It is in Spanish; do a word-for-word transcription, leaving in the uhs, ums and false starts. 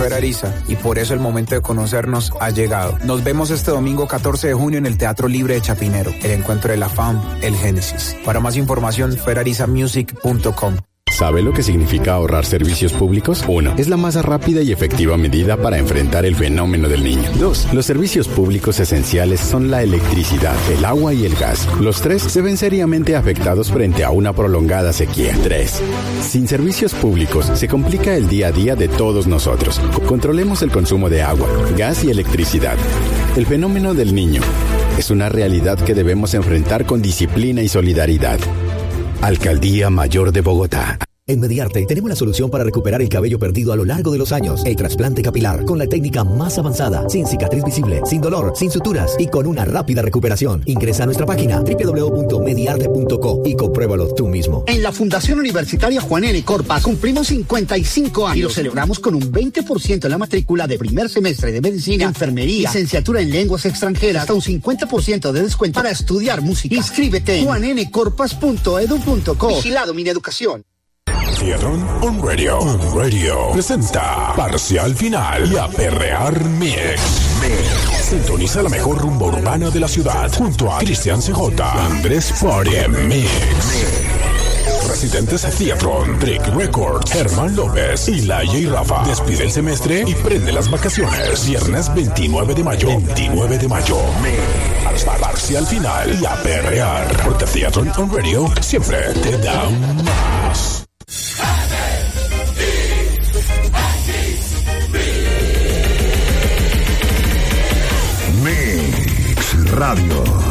Fer Ariza, y por eso el momento de conocernos ha llegado. Nos vemos este domingo catorce de junio en el Teatro Libre de Chapinero, el encuentro de la F A M, el Génesis. Para más información, fer ariza music punto com. ¿Sabe lo que significa ahorrar servicios públicos? Uno, es la más rápida y efectiva medida para enfrentar el fenómeno del niño. Dos, los servicios públicos esenciales son la electricidad, el agua y el gas. Los tres se ven seriamente afectados frente a una prolongada sequía. Tres, sin servicios públicos se complica el día a día de todos nosotros. Controlemos el consumo de agua, gas y electricidad. El fenómeno del niño es una realidad que debemos enfrentar con disciplina y solidaridad. Alcaldía Mayor de Bogotá. En Mediarte tenemos la solución para recuperar el cabello perdido a lo largo de los años. El trasplante capilar, con la técnica más avanzada, sin cicatriz visible, sin dolor, sin suturas y con una rápida recuperación. Ingresa a nuestra página doble u doble u doble u punto mediarte punto co y compruébalo tú mismo. En la Fundación Universitaria Juan N. Corpa cumplimos cincuenta y cinco años y lo celebramos con un veinte por ciento en la matrícula de primer semestre de medicina, enfermería, licenciatura en lenguas extranjeras, hasta un cincuenta por ciento de descuento para estudiar música. Inscríbete en juan n corpas punto edu punto co. Vigilado Mineducación. Theatron on Radio. On Radio presenta Parcial Final y a Perrear Mix. Mix. Sintoniza la mejor rumba urbana de la ciudad junto a Cristian C J, Andrés Party Mix. Residentes Theatron, Trick Records, Germán López y Laia y Rafa. Despide el semestre y prende las vacaciones. Viernes veintinueve de mayo. veintinueve de mayo. Mix. Parcial Final y a Perrear. Porque Theatron on Radio siempre te da un más. Mix Radio.